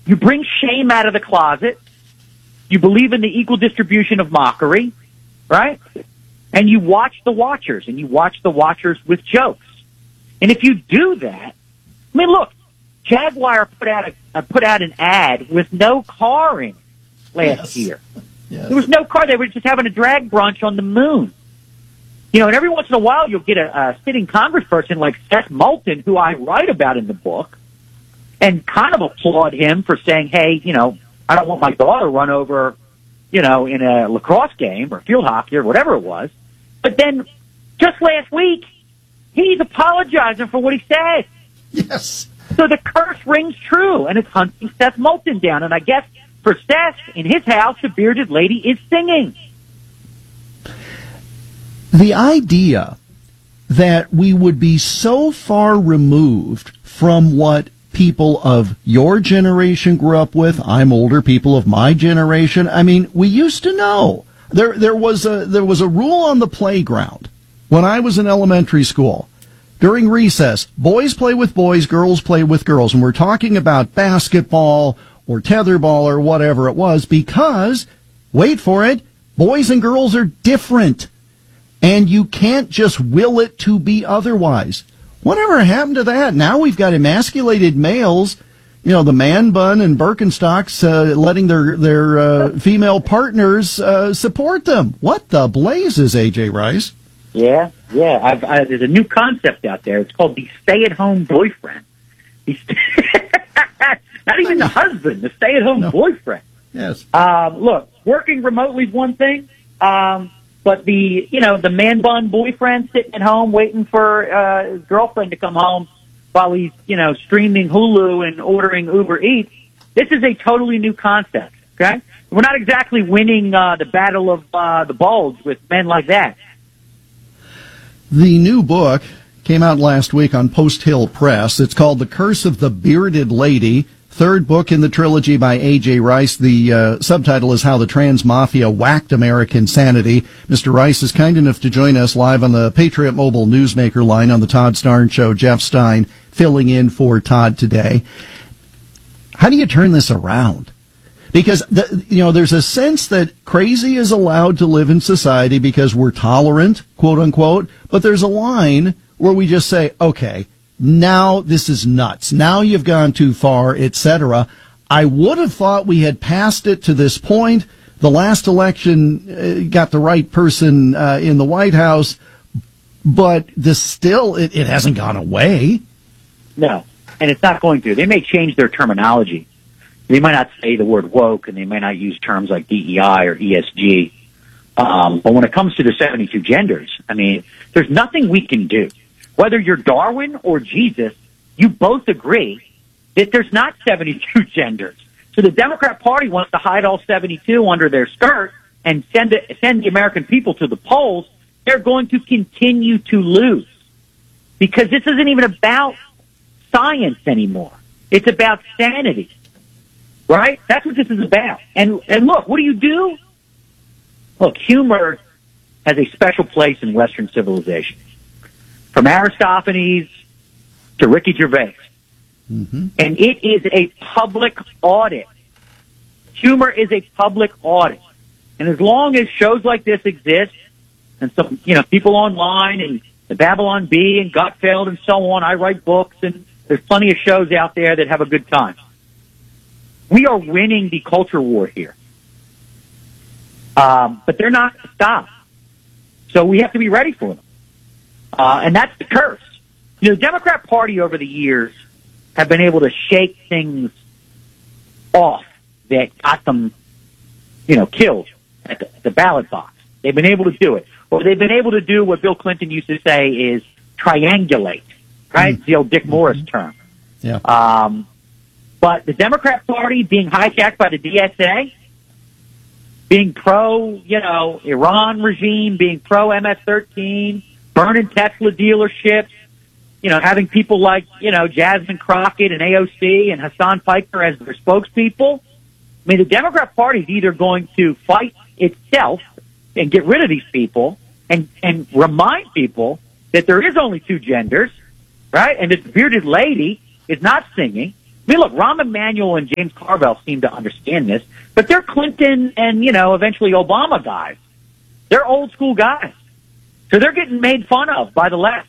You bring shame out of the closet. You believe in the equal distribution of mockery, right? And you watch the watchers, and you watch the watchers with jokes. And if you do that, I mean, look, Jaguar put out an ad with no car in last year. Yes. There was no car. They were just having a drag brunch on the moon. You know, and every once in a while you'll get a sitting congressperson like Seth Moulton, who I write about in the book, and kind of applaud him for saying, hey, you know, I don't want my daughter run over, you know, in a lacrosse game or field hockey or whatever it was. But then just last week, he's apologizing for what he said. Yes. So the curse rings true, and it's hunting Seth Moulton down. And I guess for Seth, in his house, the bearded lady is singing. The idea that we would be so far removed from what people of your generation grew up with, I'm older, people of my generation, I mean, we used to know. There was a rule on the playground when I was in elementary school. During recess, boys play with boys, girls play with girls. And we're talking about basketball or tetherball or whatever it was because, wait for it, boys and girls are different. And you can't just will it to be otherwise. Whatever happened to that? Now we've got emasculated males, you know, the man bun and Birkenstocks letting their female partners support them. What the blazes, A.J. Rice? Yeah. There's a new concept out there. It's called the stay-at-home boyfriend. Not even the husband, the stay-at-home boyfriend. Yes. Look, working remotely is one thing, but the man bun boyfriend sitting at home waiting for his girlfriend to come home while he's, streaming Hulu and ordering Uber Eats. This is a totally new concept. Okay, we're not exactly winning the battle of the bulge with men like that. The new book came out last week on Post Hill Press. It's called The Curse of the Bearded Lady, third book in the trilogy by A.J. Rice. The subtitle is How the Trans Mafia Whacked American Sanity. Mr. Rice is kind enough to join us live on the Patriot Mobile Newsmaker line on the Todd Starnes Show. Jeff Stein filling in for Todd today. How do you turn this around? Because, there's a sense that crazy is allowed to live in society because we're tolerant, quote unquote, but there's a line where we just say, okay, now this is nuts. Now you've gone too far, etc. I would have thought we had passed it to this point. The last election got the right person in the White House, but this still, it hasn't gone away. No, and it's not going to. They may change their terminology. They might not say the word woke, and they may not use terms like DEI or ESG. But when it comes to the 72 genders, I mean, there's nothing we can do. Whether you're Darwin or Jesus, you both agree that there's not 72 genders. So the Democrat Party wants to hide all 72 under their skirt and send the American people to the polls. They're going to continue to lose because this isn't even about science anymore. It's about sanity. Right? That's what this is about. And look, what do? Look, humor has a special place in Western civilization. From Aristophanes to Ricky Gervais. Mm-hmm. And it is a public audit. Humor is a public audit. And as long as shows like this exist, and some, people online and the Babylon Bee and Gutfeld and so on, I write books, and there's plenty of shows out there that have a good time. We are winning the culture war here. But they're not going to stop. So we have to be ready for them. And that's the curse. The Democrat Party over the years have been able to shake things off that got them, killed at the ballot box. They've been able to do it. Or they've been able to do what Bill Clinton used to say is triangulate, right? The old Dick Morris term. Yeah. But the Democrat Party being hijacked by the DSA, being pro, Iran regime, being pro MS-13, burning Tesla dealerships, having people like, Jasmine Crockett and AOC and Hassan Piker as their spokespeople. I mean, the Democrat Party is either going to fight itself and get rid of these people and remind people that there is only two genders, right? And that the bearded lady is not singing, I mean, look, Rahm Emanuel and James Carville seem to understand this, but they're Clinton and, eventually Obama guys. They're old school guys. So they're getting made fun of by the left.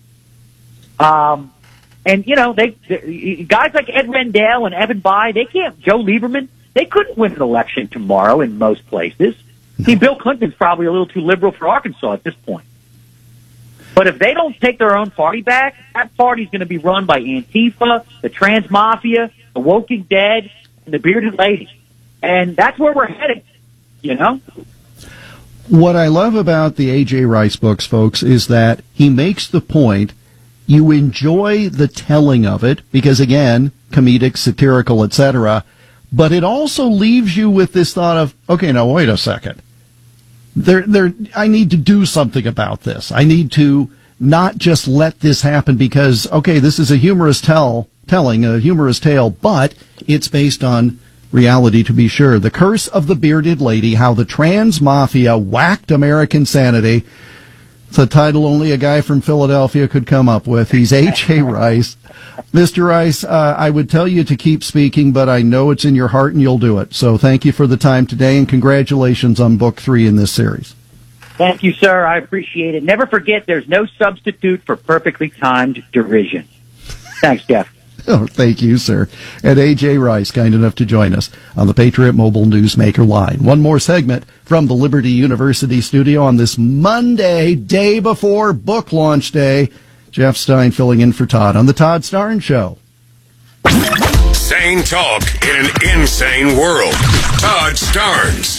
And, they guys like Ed Rendell and Evan Bayh, Joe Lieberman, they couldn't win an election tomorrow in most places. See, Bill Clinton's probably a little too liberal for Arkansas at this point. But if they don't take their own party back, that party's going to be run by Antifa, the trans mafia, the Woking Dead, and the bearded lady. And that's where we're headed, What I love about the A.J. Rice books, folks, is that he makes the point, you enjoy the telling of it, because, again, comedic, satirical, etc., but it also leaves you with this thought of, okay, now wait a second. I need to do something about this. I need to not just let this happen because, okay, this is a humorous telling a humorous tale, but it's based on reality, to be sure. The Curse of the Bearded Lady, How the Trans Mafia Whacked American Sanity. It's a title only a guy from Philadelphia could come up with. He's A.J. Rice. Mr. Rice, I would tell you to keep speaking, but I know it's in your heart and you'll do it. So thank you for the time today, and congratulations on book 3 in this series. Thank you, sir. I appreciate it. Never forget, there's no substitute for perfectly timed derision. Thanks, Jeff. Oh, thank you, sir. And A.J. Rice, kind enough to join us on the Patriot Mobile Newsmaker line. One more segment from the Liberty University studio on this Monday, day before book launch day. Jeff Stein filling in for Todd on the Todd Starnes Show. Sane talk in an insane world. Todd Starnes.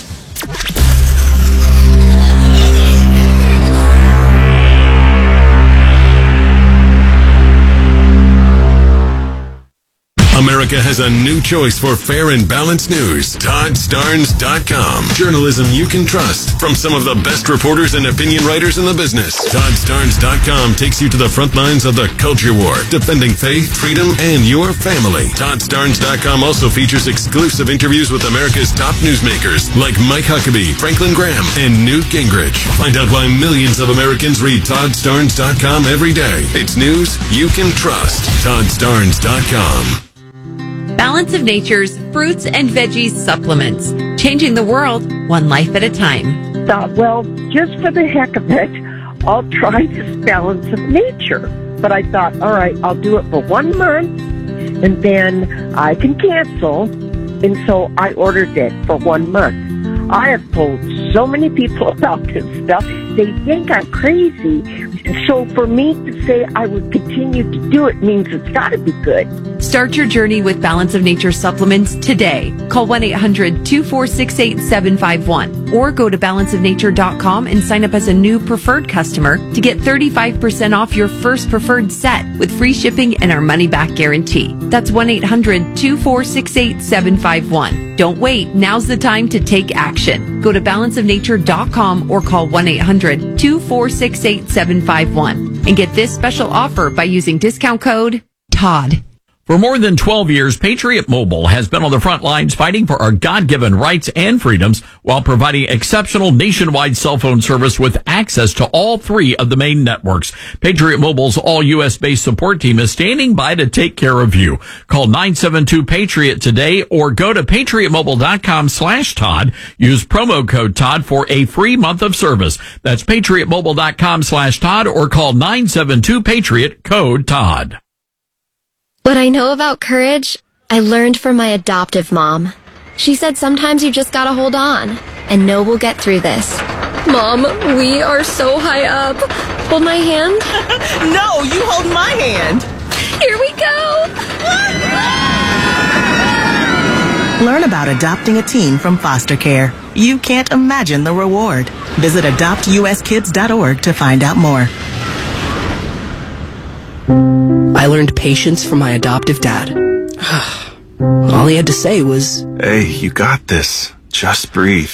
America has a new choice for fair and balanced news. ToddStarnes.com. Journalism you can trust from some of the best reporters and opinion writers in the business. ToddStarnes.com takes you to the front lines of the culture war, defending faith, freedom, and your family. ToddStarnes.com also features exclusive interviews with America's top newsmakers like Mike Huckabee, Franklin Graham, and Newt Gingrich. Find out why millions of Americans read ToddStarnes.com every day. It's news you can trust. ToddStarnes.com. Balance of Nature's fruits and veggies supplements. Changing the world, one life at a time. Thought, well, just for the heck of it, I'll try this Balance of Nature. But I thought, all right, I'll do it for 1 month, and then I can cancel. And so I ordered it for 1 month. I have told so many people about this stuff. They think I'm crazy. So for me to say I would continue to do it means it's got to be good. Start your journey with Balance of Nature supplements today. Call 1-800-246-8751 or go to balanceofnature.com and sign up as a new preferred customer to get 35% off your first preferred set with free shipping and our money-back guarantee. That's 1-800-246-8751. Don't wait. Now's the time to take action. Go to balanceofnature.com or call 1-800-246-8751 and get this special offer by using discount code TODD. For more than 12 years, Patriot Mobile has been on the front lines fighting for our God-given rights and freedoms while providing exceptional nationwide cell phone service with access to all 3 of the main networks. Patriot Mobile's all-U.S.-based support team is standing by to take care of you. Call 972-PATRIOT today or go to patriotmobile.com/Todd. Use promo code Todd for a free month of service. That's patriotmobile.com/Todd or call 972-PATRIOT, code Todd. What I know about courage, I learned from my adoptive mom. She said sometimes you just gotta hold on and know we'll get through this. Mom, we are so high up. Hold my hand. No, you hold my hand. Here we go. Learn about adopting a teen from foster care. You can't imagine the reward. Visit adoptuskids.org to find out more. I learned patience from my adoptive dad. All he had to say was, "Hey, you got this. Just breathe."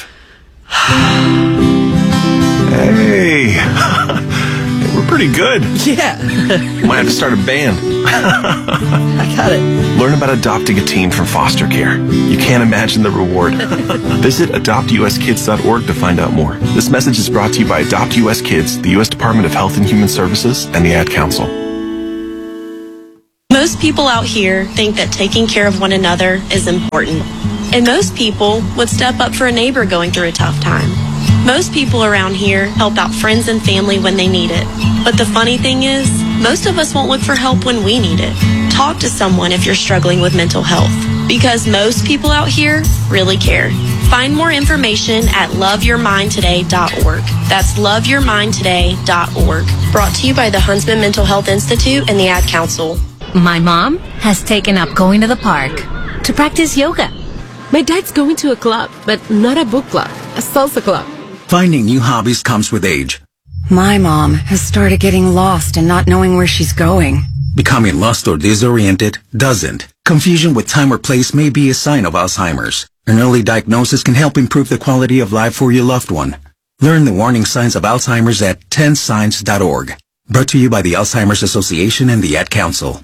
Hey, we're pretty good. yeah. You might have to start a band. I got it. Learn about adopting a teen from foster care. You can't imagine the reward. Visit adoptuskids.org to find out more. This message is brought to you by Adopt U.S. Kids, the U.S. Department of Health and Human Services, and the Ad Council. Most Most people out here think that taking care of one another is important. And most people would step up for a neighbor going through a tough time. Most people around here help out friends and family when they need it. But the funny thing is, most of us won't look for help when we need it. Talk to someone if you're struggling with mental health, because most people out here really care. Find more information at loveyourmindtoday.org. That's loveyourmindtoday.org. Brought to you by the Huntsman Mental Health Institute and the Ad Council. My mom has taken up going to the park to practice yoga. My dad's going to a club, but not a book club, a salsa club. Finding new hobbies comes with age. My mom has started getting lost and not knowing where she's going. Becoming lost or disoriented doesn't. Confusion with time or place may be a sign of Alzheimer's. An early diagnosis can help improve the quality of life for your loved one. Learn the warning signs of Alzheimer's at 10signs.org. Brought to you by the Alzheimer's Association and the Ad Council.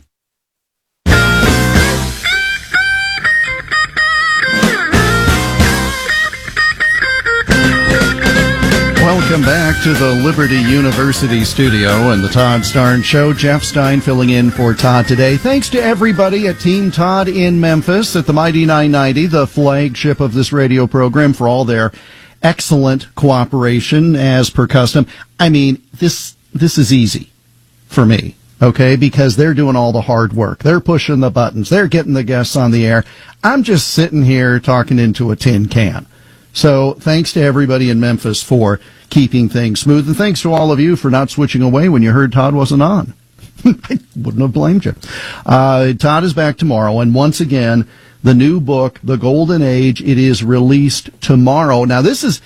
Welcome back to the Liberty University studio and the Todd Starnes Show. Jeff Stein filling in for Todd today. Thanks to everybody at Team Todd in Memphis at the Mighty 990, the flagship of this radio program, for all their excellent cooperation as per custom. I mean, this is easy for me, okay, because they're doing all the hard work. They're pushing the buttons. They're getting the guests on the air. I'm just sitting here talking into a tin can. So thanks to everybody in Memphis for keeping things smooth, and thanks to all of you for not switching away when you heard Todd wasn't on. I wouldn't have blamed you. Todd is back tomorrow, and once again, the new book, The Golden Age, it is released tomorrow. Now, this is,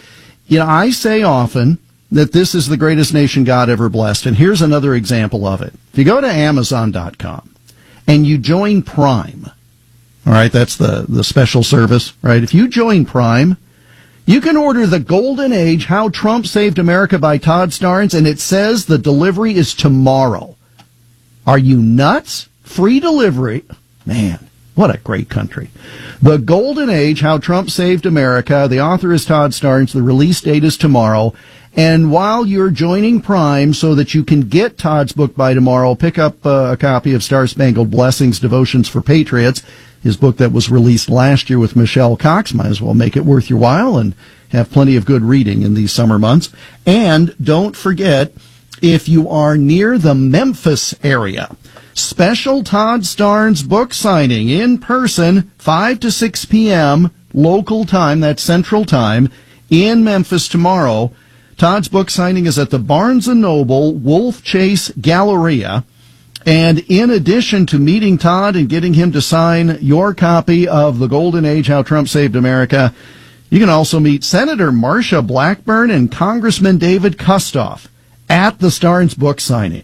I say often that this is the greatest nation God ever blessed, and here's another example of it. If you go to Amazon.com and you join Prime, all right, that's the special service, right? If you join Prime, you can order The Golden Age, How Trump Saved America by Todd Starnes, and it says the delivery is tomorrow. Are you nuts? Free delivery. Man, what a great country. The Golden Age, How Trump Saved America. The author is Todd Starnes. The release date is tomorrow. And while you're joining Prime so that you can get Todd's book by tomorrow, pick up a copy of Star Spangled Blessings, Devotions for Patriots, his book that was released last year with Michelle Cox. Might as well make it worth your while and have plenty of good reading in these summer months. And don't forget, if you are near the Memphis area, special Todd Starnes book signing in person, 5 to 6 p.m. local time, that's Central Time, in Memphis tomorrow. Todd's book signing is at the Barnes & Noble Wolf Chase Galleria. And in addition to meeting Todd and getting him to sign your copy of The Golden Age, How Trump Saved America, you can also meet Senator Marsha Blackburn and Congressman David Kustoff at the Starnes book signing.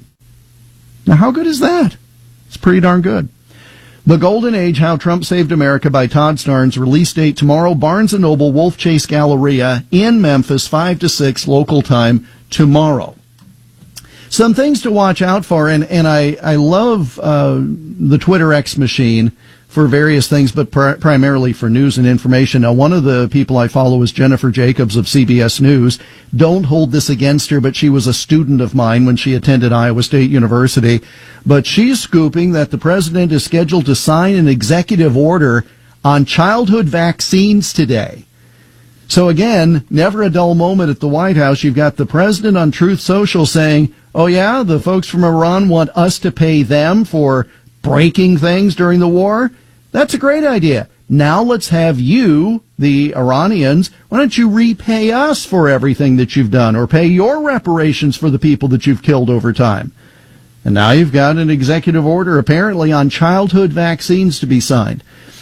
Now, how good is that? It's pretty darn good. The Golden Age, How Trump Saved America by Todd Starnes, release date tomorrow, Barnes & Noble Wolf Chase Galleria in Memphis, 5 to 6 local time tomorrow. Some things to watch out for, and I love the Twitter X machine for various things, but primarily for news and information. Now, one of the people I follow is Jennifer Jacobs of CBS News. Don't hold this against her, but she was a student of mine when she attended Iowa State University. But she's scooping that the president is scheduled to sign an executive order on childhood vaccines today. So again, never a dull moment at the White House. You've got the president on Truth Social saying, oh yeah, the folks from Iran want us to pay them for breaking things during the war. That's a great idea. Now let's have you, the Iranians, why don't you repay us for everything that you've done, or pay your reparations for the people that you've killed over time? And now you've got an executive order apparently on childhood vaccines to be signed.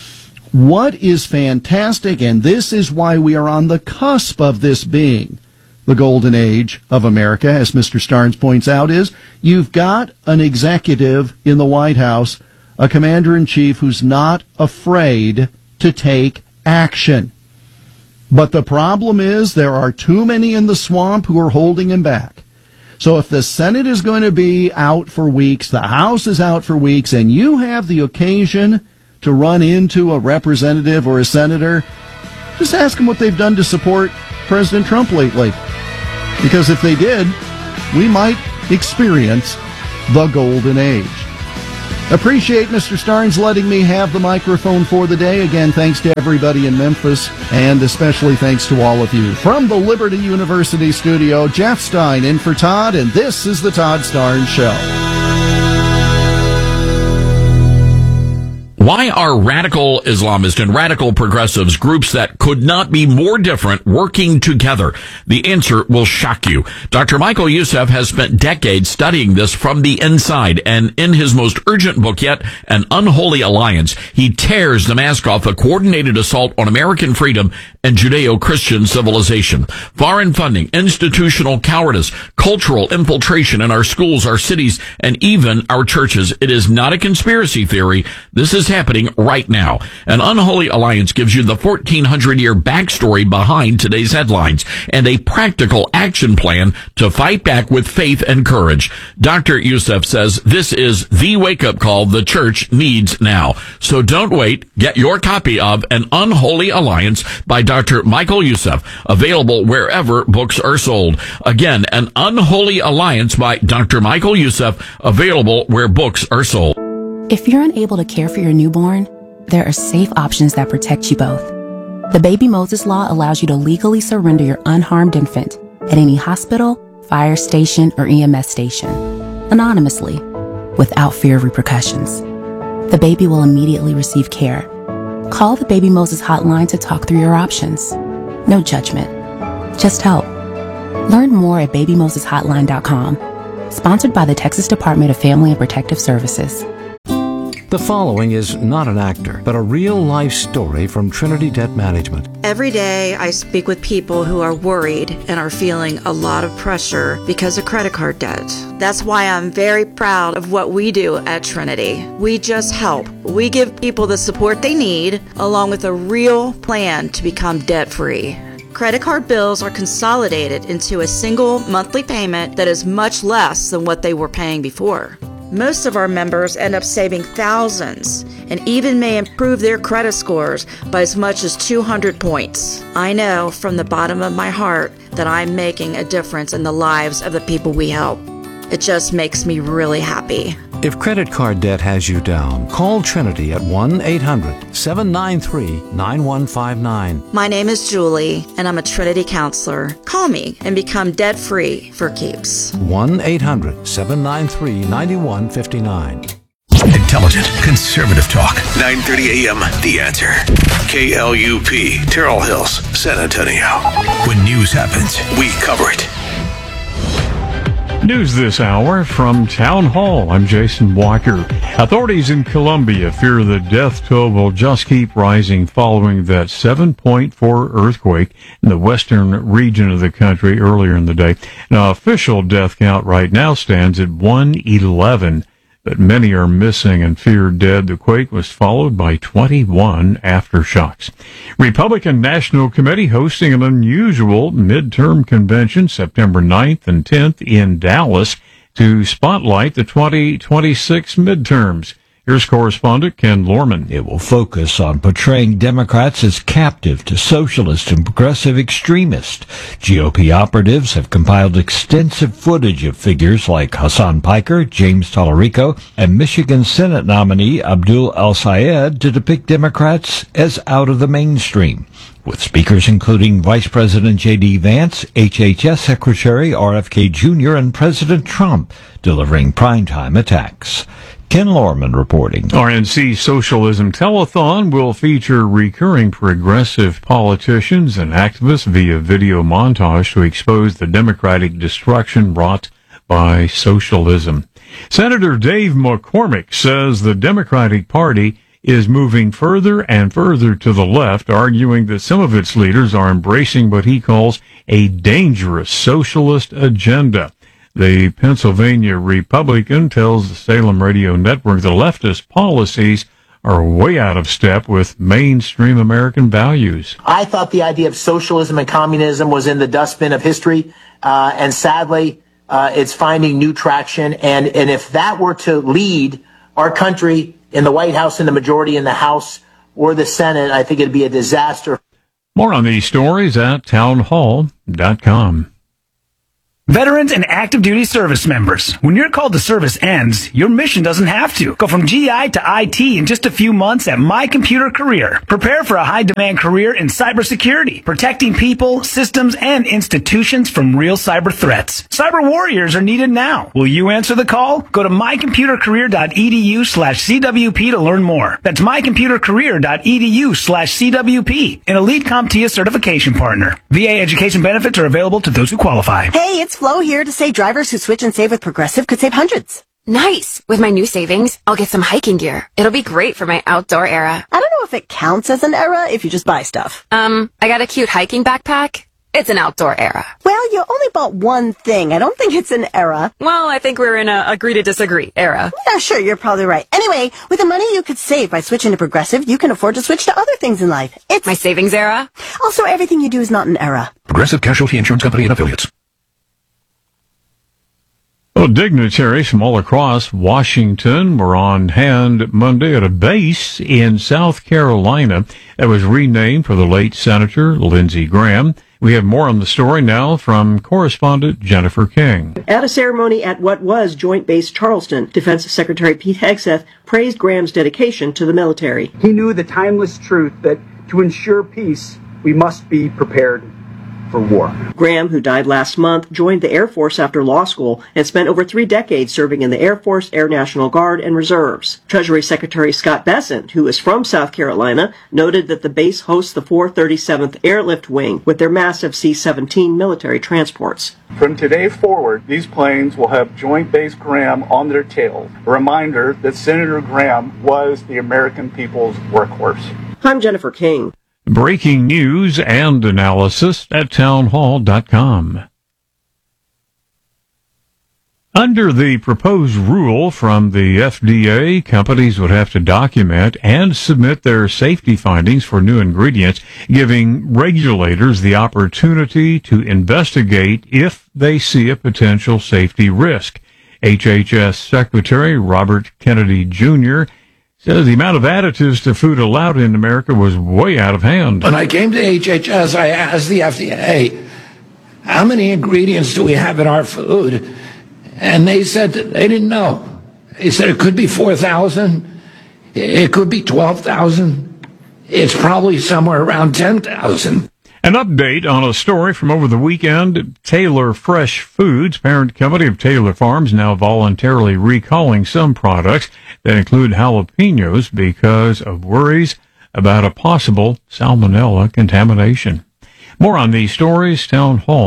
What is fantastic, and this is why we are on the cusp of this being the golden age of America, as Mr. Starnes points out, is you've got an executive in the White House, a commander-in-chief who's not afraid to take action. But the problem is there are too many in the swamp who are holding him back. So if the Senate is going to be out for weeks, the House is out for weeks, and you have the occasion to run into a representative or a senator, just ask them what they've done to support President Trump lately. Because if they did, we might experience the golden age. Appreciate Mr. Starnes letting me have the microphone for the day. Again, thanks to everybody in Memphis, and especially thanks to all of you. From the Liberty University studio, Jeff Stein in for Todd, and this is the Todd Starnes Show. Why are radical Islamists and radical progressives, groups that could not be more different, working together? The answer will shock you. Dr. Michael Youssef has spent decades studying this from the inside, and in his most urgent book yet, An Unholy Alliance, he tears the mask off a coordinated assault on American freedom and Judeo-Christian civilization. Foreign funding, institutional cowardice, cultural infiltration in our schools, our cities, and even our churches. It is not a conspiracy theory. This is happening right now. An Unholy Alliance gives you the 1,400-year backstory behind today's headlines and a practical action plan to fight back with faith and courage. Dr. Youssef says this is the wake-up call the church needs now. So don't wait. Get your copy of An Unholy Alliance by Dr. Michael Youssef, available wherever books are sold. Again, An Unholy Alliance by Dr. Michael Youssef, available where books are sold. If you're unable to care for your newborn, there are safe options that protect you both. The Baby Moses Law allows you to legally surrender your unharmed infant at any hospital, fire station, or EMS station, anonymously, without fear of repercussions. The baby will immediately receive care. Call the Baby Moses hotline to talk through your options. No judgment, just help. Learn more at babymoseshotline.com. Sponsored by the Texas Department of Family and Protective Services. The following is not an actor, but a real-life story from Trinity Debt Management. Every day I speak with people who are worried and are feeling a lot of pressure because of credit card debt. That's why I'm very proud of what we do at Trinity. We just help. We give people the support they need, along with a real plan to become debt-free. Credit card bills are consolidated into a single monthly payment that is much less than what they were paying before. Most of our members end up saving thousands and even may improve their credit scores by as much as 200 points. I know from the bottom of my heart that I'm making a difference in the lives of the people we help. It just makes me really happy. If credit card debt has you down, call Trinity at 1-800-793-9159. My name is Julie, and I'm a Trinity counselor. Call me and become debt-free for keeps. 1-800-793-9159. Intelligent, conservative talk. 9:30 a.m. The Answer. KLUP, Terrell Hills, San Antonio. When news happens, we cover it. News this hour from Town Hall. I'm Jason Walker. Authorities in Colombia fear the death toll will just keep rising following that 7.4 earthquake in the western region of the country earlier in the day. Now, official death count right now stands at 111, but many are missing and feared dead. The quake was followed by 21 aftershocks. Republican National Committee hosting an unusual midterm convention September 9th and 10th in Dallas to spotlight the 2026 midterms. Here's correspondent Ken Lorman. It will focus on portraying Democrats as captive to socialist and progressive extremists. GOP operatives have compiled extensive footage of figures like Hassan Piker, James Tallarico, and Michigan Senate nominee Abdul El-Sayed to depict Democrats as out of the mainstream, with speakers including Vice President J.D. Vance, HHS Secretary RFK Jr., and President Trump delivering primetime attacks. Ken Lorman reporting. RNC Socialism Telethon will feature recurring progressive politicians and activists via video montage to expose the democratic destruction wrought by socialism. Senator Dave McCormick says the Democratic Party is moving further and further to the left, arguing that some of its leaders are embracing what he calls a dangerous socialist agenda. The Pennsylvania Republican tells the Salem Radio Network the leftist policies are way out of step with mainstream American values. I thought the idea of socialism and communism was in the dustbin of history, and sadly, it's finding new traction. And if that were to lead our country in the White House, in the majority in the House or the Senate, I think it'd be a disaster. More on these stories at townhall.com. Veterans and active duty service members, when your call to service ends, your mission doesn't have to. Go from GI to IT in just a few months at My Computer Career. Prepare for a high-demand career in cybersecurity, protecting people, systems, and institutions from real cyber threats. Cyber warriors are needed now. Will you answer the call? Go to mycomputercareer.edu/CWP to learn more. That's mycomputercareer.edu/CWP, an Elite CompTIA certification partner. VA education benefits are available to those who qualify. Hey, it's Flo here to say drivers who switch and save with Progressive could save hundreds. Nice! With my new savings, I'll get some hiking gear. It'll be great for my outdoor era. I don't know if it counts as an era if you just buy stuff. I got a cute hiking backpack. It's an outdoor era. Well, you only bought one thing. I don't think it's an era. Well, I think we're in a agree to disagree era. Yeah, sure, you're probably right. Anyway, with the money you could save by switching to Progressive, you can afford to switch to other things in life. It's my savings era. Also, everything you do is not an era. Progressive Casualty Insurance Company and Affiliates. Well, dignitaries from all across Washington were on hand Monday at a base in South Carolina that was renamed for the late Senator Lindsey Graham. We have more on the story now from correspondent Jennifer King. At a ceremony at what was Joint Base Charleston, Defense Secretary Pete Hegseth praised Graham's dedication to the military. He knew the timeless truth that to ensure peace, we must be prepared for war. Graham, who died last month, joined the Air Force after law school and spent over 3 decades serving in the Air Force, Air National Guard, and Reserves. Treasury Secretary Scott Bessent, who is from South Carolina, noted that the base hosts the 437th Airlift Wing with their massive C-17 military transports. From today forward, these planes will have Joint Base Graham on their tails, a reminder that Senator Graham was the American people's workhorse. I'm Jennifer King. Breaking news and analysis at townhall.com. Under the proposed rule from the FDA, companies would have to document and submit their safety findings for new ingredients, giving regulators the opportunity to investigate if they see a potential safety risk. HHS Secretary Robert Kennedy Jr. says the amount of additives to food allowed in America was way out of hand. When I came to HHS, I asked the FDA, how many ingredients do we have in our food? And they said that they didn't know. They said it could be 4,000. It could be 12,000. It's probably somewhere around 10,000. An update on a story from over the weekend. Taylor Fresh Foods, parent company of Taylor Farms, now voluntarily recalling some products that include jalapenos because of worries about a possible salmonella contamination. More on these stories, Town Hall.